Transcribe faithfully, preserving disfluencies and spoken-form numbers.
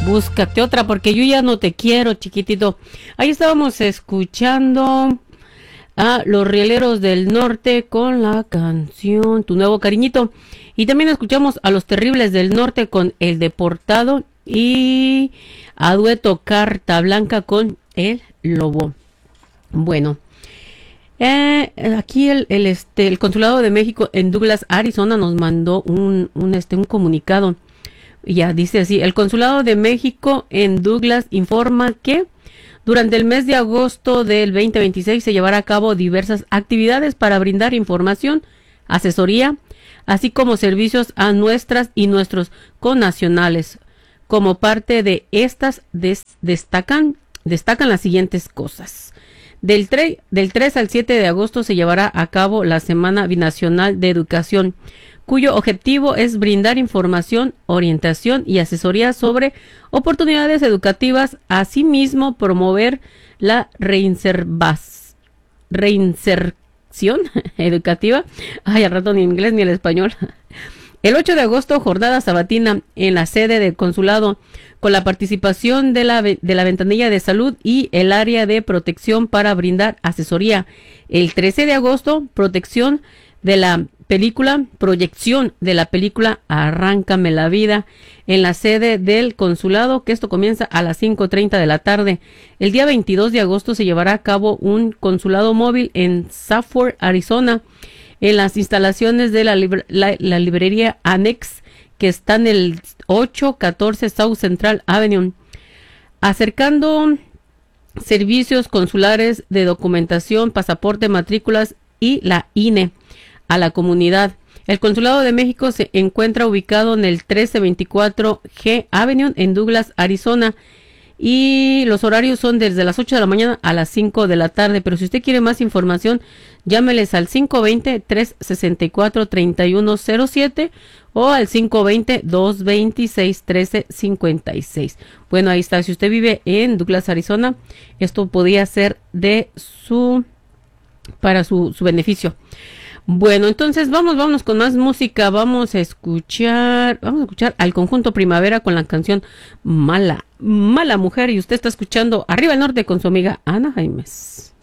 Búscate otra porque yo ya no te quiero, chiquitito. Ahí estábamos escuchando a Los Rieleros del Norte con la canción Tu Nuevo Cariñito. Y también escuchamos a Los Terribles del Norte con El Deportado y a dueto Carta Blanca con El Lobo. Bueno, eh, aquí el, el, este, el Consulado de México en Douglas, Arizona nos mandó un, un, este, un comunicado. Ya dice así: el Consulado de México en Douglas informa que durante el mes de agosto del veinte veintiséis se llevará a cabo diversas actividades para brindar información, asesoría, así como servicios a nuestras y nuestros connacionales. Como parte de estas des, destacan, destacan las siguientes cosas. Del, tre, del tres al siete de agosto se llevará a cabo la Semana Binacional de Educación, cuyo objetivo es brindar información, orientación y asesoría sobre oportunidades educativas, asimismo promover la reinservas, reinserción educativa. Ay, al rato ni en inglés ni en español. El ocho de agosto, jornada sabatina en la sede del consulado, con la participación de la, de la ventanilla de salud y el área de protección para brindar asesoría. El trece de agosto, protección de la película, proyección de la película Arráncame la Vida en la sede del consulado, que esto comienza a las cinco treinta de la tarde. El día veintidós de agosto se llevará a cabo un consulado móvil en Safford, Arizona, en las instalaciones de la, libra, la, la librería Annex, que está en el ocho catorce South Central Avenue, acercando servicios consulares de documentación, pasaporte, matrículas y la I N E a la comunidad. El Consulado de México se encuentra ubicado en el trece veinticuatro G Avenue en Douglas, Arizona, y los horarios son desde las ocho de la mañana a las cinco de la tarde. Pero si usted quiere más información, llámeles al cinco dos cero, tres seis cuatro, tres uno cero siete o al cinco dos cero, dos dos seis, uno tres cinco seis. Bueno, ahí está. Si usted vive en Douglas, Arizona, esto podría ser de su para su, su beneficio. Bueno, entonces vamos, vamos con más música. Vamos a escuchar, vamos a escuchar al Conjunto Primavera con la canción Mala, Mala Mujer. Y usted está escuchando Arriba el Norte con su amiga Ana Jaimes.